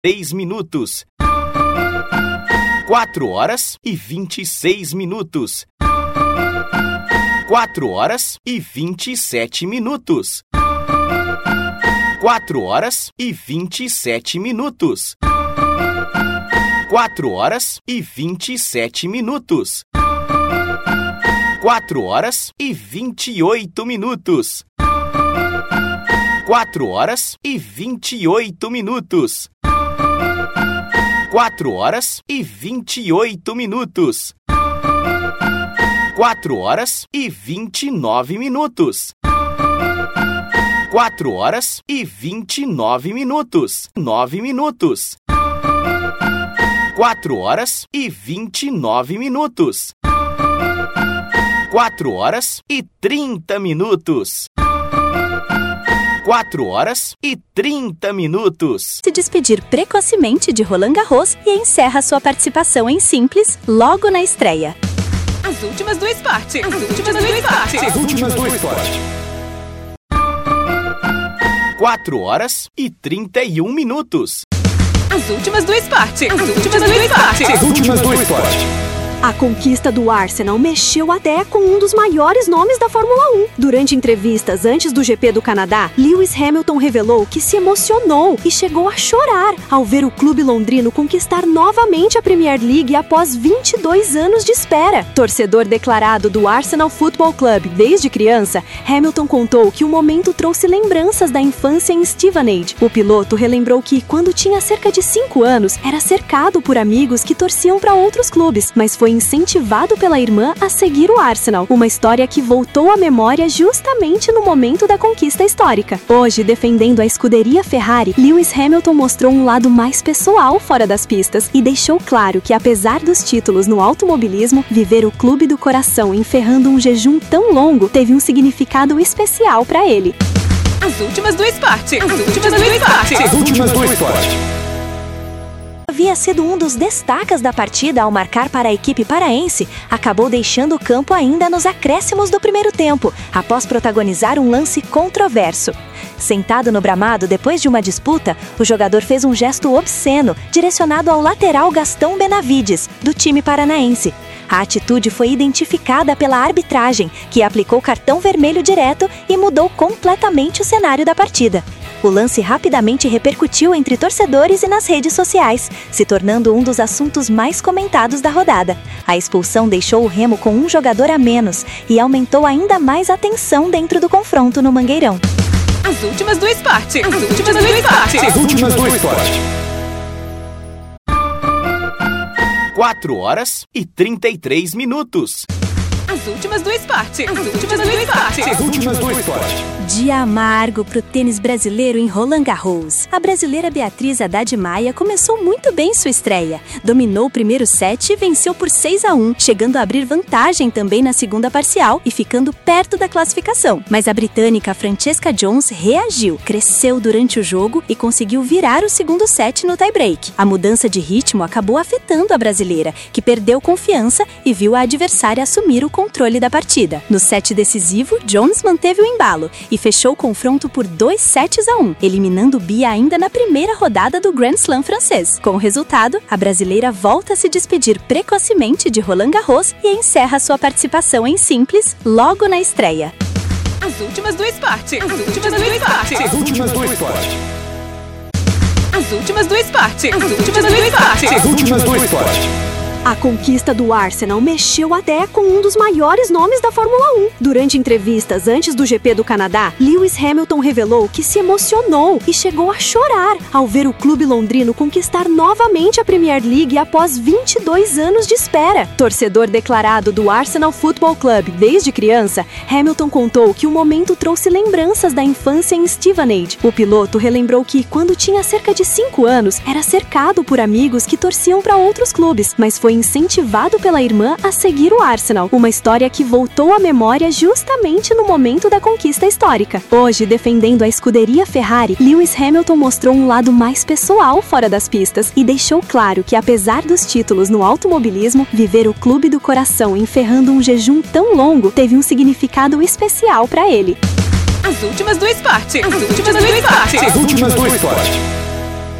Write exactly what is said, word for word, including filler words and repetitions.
três minutos. Quatro horas e vinte e seis minutos. Quatro horas e vinte e sete minutos. Quatro horas e vinte e sete minutos. Quatro horas e vinte e sete minutos. Quatro horas e vinte e oito minutos. Quatro horas e vinte e oito minutos. Quatro horas e vinte e oito minutos. Quatro horas e vinte e nove minutos. Quatro horas e vinte e nove minutos. Nove minutos. Quatro horas e vinte e nove minutos. Quatro horas e trinta minutos. Quatro horas e trinta minutos. Se despedir precocemente de Roland Garros e encerra sua participação em simples logo na estreia. As últimas do esporte. As últimas do esporte. As últimas do esporte. Quatro horas e trinta e um minutos. As últimas do esporte. As últimas do esporte. As últimas do esporte. A conquista do Arsenal mexeu até com um dos maiores nomes da Fórmula um. Durante entrevistas antes do G P do Canadá, Lewis Hamilton revelou que se emocionou e chegou a chorar ao ver o clube londrino conquistar novamente a Premier League após vinte e dois anos de espera. Torcedor declarado do Arsenal Football Club desde criança, Hamilton contou que o momento trouxe lembranças da infância em Stevenage. O piloto relembrou que, quando tinha cerca de cinco anos, era cercado por amigos que torciam para outros clubes, mas foi incentivado pela irmã a seguir o Arsenal, uma história que voltou à memória justamente no momento da conquista histórica. Hoje, defendendo a escuderia Ferrari, Lewis Hamilton mostrou um lado mais pessoal fora das pistas e deixou claro que, apesar dos títulos no automobilismo, viver o clube do coração encerrando um jejum tão longo teve um significado especial para ele. As últimas do esporte. As últimas do esporte. As últimas do esporte. Havia sido um dos destaques da partida ao marcar para a equipe paraense, acabou deixando o campo ainda nos acréscimos do primeiro tempo, após protagonizar um lance controverso. Sentado no gramado depois de uma disputa, o jogador fez um gesto obsceno, direcionado ao lateral Gastão Benavides, do time paranaense. A atitude foi identificada pela arbitragem, que aplicou cartão vermelho direto e mudou completamente o cenário da partida. O lance rapidamente repercutiu entre torcedores e nas redes sociais, se tornando um dos assuntos mais comentados da rodada. A expulsão deixou o Remo com um jogador a menos e aumentou ainda mais a tensão dentro do confronto no Mangueirão. As últimas do esporte. As últimas do esporte. As últimas do esporte. Quatro horas e trinta e três minutos. As últimas do esporte. As últimas do esporte. As últimas do esporte. Dia amargo para o tênis brasileiro em Roland Garros. A brasileira Beatriz Haddad Maia começou muito bem sua estreia. Dominou o primeiro set e venceu por seis a um, chegando a abrir vantagem também na segunda parcial e ficando perto da classificação. Mas a britânica Francesca Jones reagiu, cresceu durante o jogo e conseguiu virar o segundo set no tie-break. A mudança de ritmo acabou afetando a brasileira, que perdeu confiança e viu a adversária assumir o controle da partida. No set decisivo, Jones manteve o embalo e fechou o confronto por dois sets a um, eliminando Bia ainda na primeira rodada do Grand Slam francês. Com o resultado, a brasileira volta a se despedir precocemente de Roland Garros e encerra sua participação em simples logo na estreia. As últimas do esporte. As últimas do esporte. As últimas do esporte. As últimas do esporte. As últimas do esporte. As últimas do esporte. A conquista do Arsenal mexeu até com um dos maiores nomes da Fórmula um. Durante entrevistas antes do G P do Canadá, Lewis Hamilton revelou que se emocionou e chegou a chorar ao ver o clube londrino conquistar novamente a Premier League após vinte e dois anos de espera. Torcedor declarado do Arsenal Football Club desde criança, Hamilton contou que o momento trouxe lembranças da infância em Stevenage. O piloto relembrou que, quando tinha cerca de cinco anos, era cercado por amigos que torciam para outros clubes, mas foi incentivado pela irmã a seguir o Arsenal, uma história que voltou à memória justamente no momento da conquista histórica. Hoje, defendendo a escuderia Ferrari, Lewis Hamilton mostrou um lado mais pessoal fora das pistas e deixou claro que, apesar dos títulos no automobilismo, viver o clube do coração encerrando um jejum tão longo teve um significado especial para ele. As últimas do esporte. As últimas do esporte. As últimas do esporte.